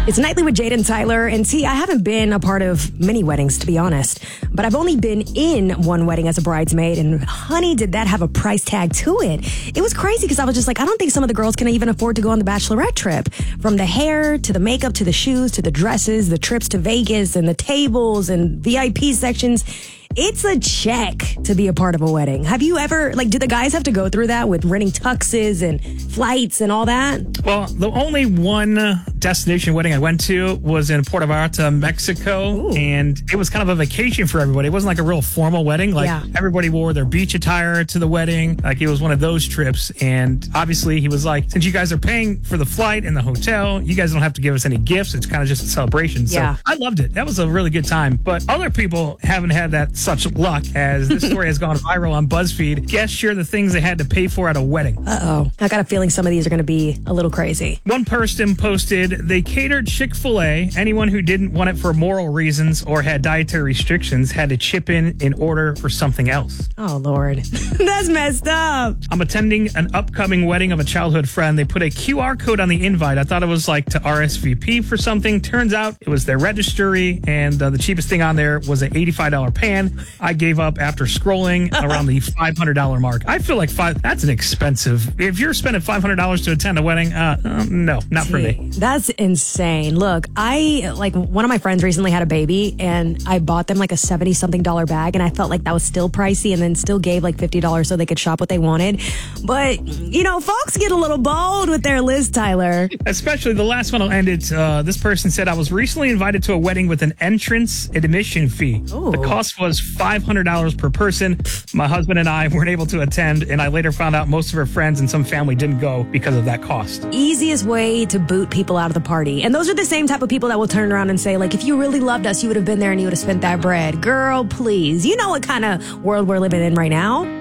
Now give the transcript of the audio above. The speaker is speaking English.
It's Nightly with Jade and Tyler. And see, I haven't been a part of many weddings, to be honest. But I've only been in one wedding as a bridesmaid. And honey, did that have a price tag to it. It was crazy because I was just like, I don't think some of the girls can even afford to go on the bachelorette trip. From the hair to the makeup to the shoes to the dresses, the trips to Vegas and the tables and VIP sections. It's a check to be a part of a wedding. Have you ever, do the guys have to go through that with renting tuxes and flights and all that? Well, the only one destination wedding I went to was in Puerto Vallarta, Mexico. Ooh. And it was kind of a vacation for everybody. It wasn't like a real formal wedding. Everybody wore their beach attire to the wedding. It was one of those trips. And obviously he was like, since you guys are paying for the flight and the hotel, you guys don't have to give us any gifts. It's kind of just a celebration. Yeah. So I loved it. That was a really good time. But other people haven't had that such luck, as this story has gone viral on BuzzFeed. Guess share the things they had to pay for at a wedding. Uh-oh. I got a feeling some of these are going to be a little crazy. One person posted, they catered Chick-fil-A. Anyone who didn't want it for moral reasons or had dietary restrictions had to chip in order for something else. Oh, Lord. That's messed up. I'm attending an upcoming wedding of a childhood friend. They put a QR code on the invite. I thought it was like to RSVP for something. Turns out it was their registry, and the cheapest thing on there was an $85 pan. I gave up after scrolling around the $500 mark. I feel like that's an expensive. If you're spending $500 to attend a wedding, no, not for me. That's insane. Look, one of my friends recently had a baby, and I bought them like a $70-something bag, and I felt like that was still pricey, and then still gave like $50 so they could shop what they wanted. But, folks get a little bold with their list, Tyler. Especially the last one I'll end it. This person said, I was recently invited to a wedding with an entrance admission fee. Ooh. The cost was $500 per person. My husband and I weren't able to attend, and I later found out most of her friends and some family didn't go because of that cost. Easiest way to boot people out of the party. And those are the same type of people that will turn around and say, if you really loved us, you would have been there and you would have spent that bread. Girl, please. You know what kind of world we're living in right now.